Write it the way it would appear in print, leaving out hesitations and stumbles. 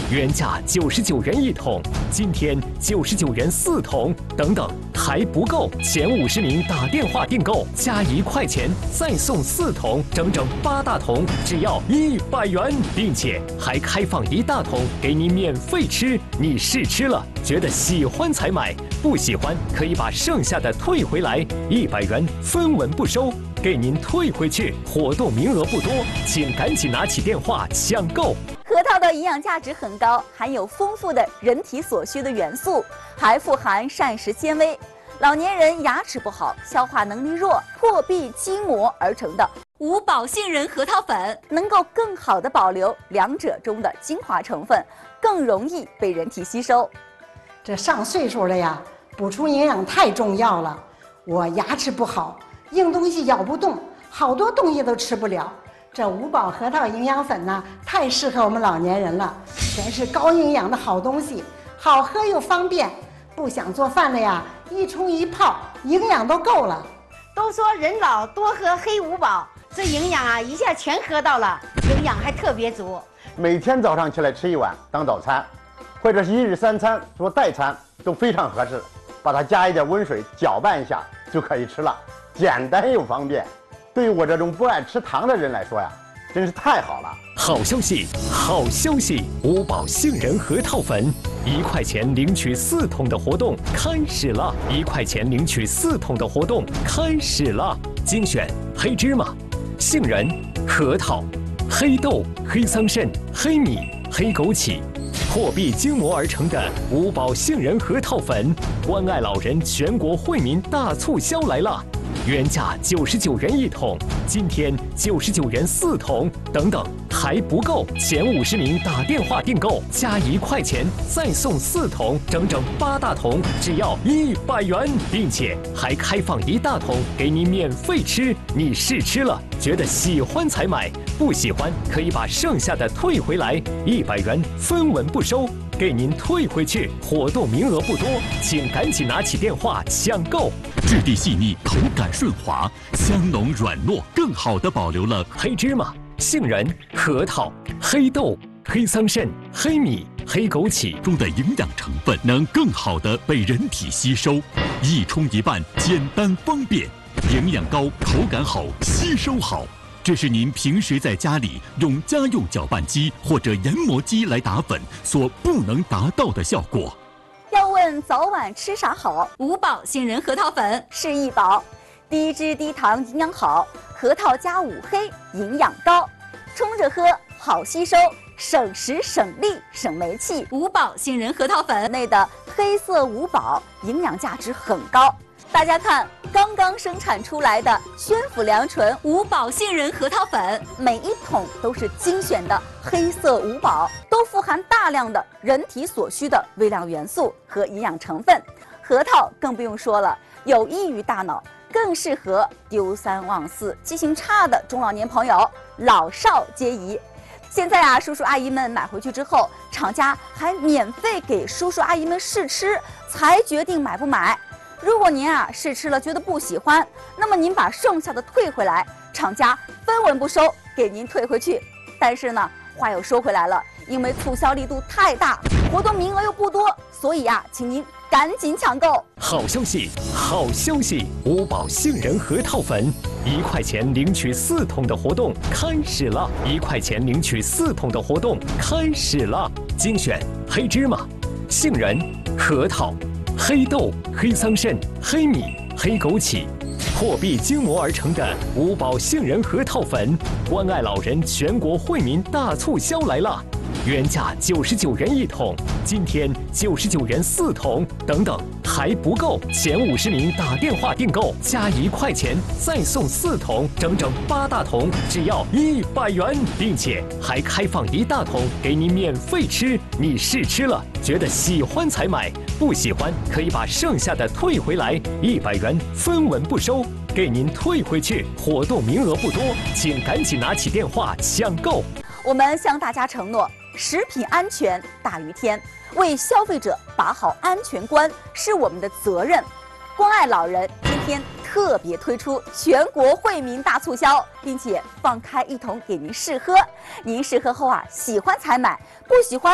原价99元1桶，今天99元4桶，等等还不够，前50名打电话订购加1块钱，再送4桶，整整8大桶，只要100元，并且还开放1大桶给你免费吃。你试吃了，觉得喜欢才买，不喜欢可以把剩下的退回来，100元分文不收。给您退回去，活动名额不多，请赶紧拿起电话抢购。 核桃的营养价值很高，含有丰富的人体所需的元素，还富含膳食纤维。老年人牙齿不好、消化能力弱、破壁筋膜而成的五宝杏仁核桃粉，能够更好的保留两者中的精华成分，更容易被人体吸收。 这上岁数了呀，补充营养太重要了。我牙齿不好，硬东西咬不动，好多东西都吃不了。这五宝核桃营养粉呢，太适合我们老年人了，全是高营养的好东西，好喝又方便。不想做饭了呀，一冲一泡，营养都够了。 都说人老多喝黑五宝，这营养啊一下全喝到了，营养还特别足。 每天早上起来吃1碗当早餐，或者是1日3餐做代餐都非常合适。把它加一点温水搅拌一下就可以吃了，简单又方便。对于我这种不爱吃糖的人来说呀，真是太好了。 好消息，好消息！五宝杏仁核桃粉，1块钱领取4桶的活动开始了！1块钱领取4桶的活动开始了！精选黑芝麻、杏仁、核桃、黑豆、黑桑葚、黑米、黑枸杞。破壁筋膜而成的五宝杏仁核桃粉，关爱老人全国惠民大促销来了！原价99元1桶，今天99元4桶，等等还不够，前50名打电话订购加1块钱，再送4桶，整整8大桶，只要100元，并且还开放1大桶给你免费吃。你试吃了，觉得喜欢才买，不喜欢可以把剩下的退回来，100元分文不收。给您退回去，活动名额不多，请赶紧拿起电话抢购。 质地细腻，口感顺滑，香浓软糯，更好地保留了黑芝麻、杏仁、核桃、黑豆、黑桑葚、黑米、黑枸杞中的营养成分，能更好地被人体吸收。一冲一拌，简单方便，营养高，口感好，吸收好。这是您平时在家里用家用搅拌机或者研磨机来打粉所不能达到的效果。 要问早晚吃啥好，五宝杏仁核桃粉是一宝，低脂低糖营养好，核桃加5黑营养高，冲着喝好吸收，省时省力省煤气。五宝杏仁核桃粉内的黑色五宝营养价值很高。大家看，刚刚生产出来的宣府良纯五宝杏仁核桃粉，每1桶都是精选的黑色五宝，都富含大量的人体所需的微量元素和营养成分。核桃更不用说了，有益于大脑，更适合丢三忘四、记性差的中老年朋友，老少皆宜。现在啊，叔叔阿姨们买回去之后，厂家还免费给叔叔阿姨们试吃，才决定买不买。如果您啊试吃了觉得不喜欢，那么您把剩下的退回来，厂家分文不收，给您退回去。但是呢，话又说回来了，因为促销力度太大，活动名额又不多，所以啊，请您赶紧抢购。 好消息，好消息！五宝杏仁核桃粉，1块钱领取4桶的活动开始了！1块钱领取4桶的活动开始了！精选黑芝麻、杏仁、核桃、黑豆、黑桑葚、黑米、黑枸杞，破壁筋膜而成的五宝杏仁核桃粉，关爱老人全国惠民大促销来了！原价99元1桶，今天99元4桶，等等还不够，前50名打电话订购加1块钱，再送4桶，整整8大桶，只要100元，并且还开放1大桶给你免费吃。你试吃了，觉得喜欢才买，不喜欢可以把剩下的退回来，100元分文不收。给您退回去，活动名额不多，请赶紧拿起电话抢购。 我们向大家承诺，食品安全大于天，为消费者把好安全关是我们的责任。关爱老人今天特别推出全国惠民大促销，并且放开1桶给您试喝。您试喝后啊，喜欢才买，不喜欢